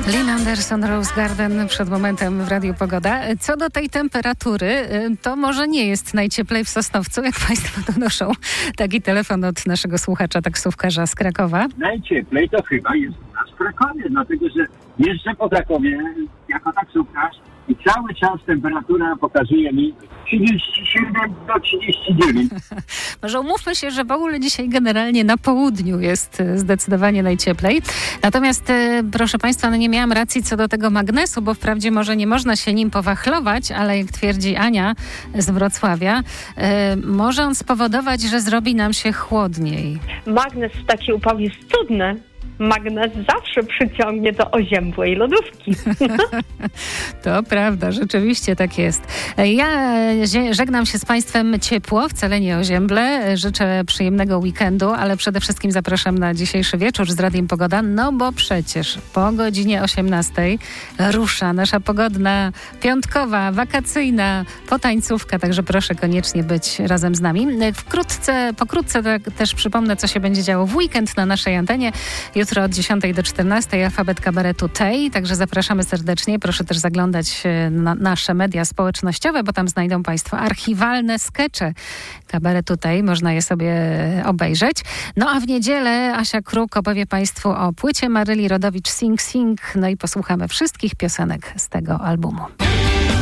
Lynn Anderson, Rose Garden przed momentem w Radiu Pogoda. Co do tej temperatury, to może nie jest najcieplej w Sosnowcu, jak Państwo donoszą. Taki telefon od naszego słuchacza, taksówkarza z Krakowa. Najcieplej to chyba jest u nas w Krakowie, dlatego że jeżdżę po Krakowie jako taksówkarz i cały czas temperatura pokazuje mi 37 do 39. Może umówmy się, że w ogóle dzisiaj generalnie na południu jest zdecydowanie najcieplej. Natomiast, proszę Państwa, nie miałam racji co do tego magnesu, bo wprawdzie może nie można się nim powachlować, ale jak twierdzi Ania z Wrocławia, może on spowodować, że zrobi nam się chłodniej. Magnes w taki upał jest cudny. Magnes zawsze przyciągnie do oziębłej lodówki. To prawda, rzeczywiście tak jest. Ja żegnam się z Państwem ciepło, wcale nie ozięble. Życzę przyjemnego weekendu, ale przede wszystkim zapraszam na dzisiejszy wieczór z Radiem Pogoda, no bo przecież po godzinie 18 rusza nasza pogodna, piątkowa, wakacyjna potańcówka, także proszę koniecznie być razem z nami. Pokrótce też przypomnę, co się będzie działo w weekend na naszej antenie. Jutro od 10 do 14 alfabet kabaretu Tej, także zapraszamy serdecznie. Proszę też zaglądać na nasze media społecznościowe, bo tam znajdą Państwo archiwalne skecze kabaretu Tej. Można je sobie obejrzeć. No a w niedzielę Asia Kruk opowie Państwu o płycie Maryli Rodowicz Sing Sing. No i posłuchamy wszystkich piosenek z tego albumu.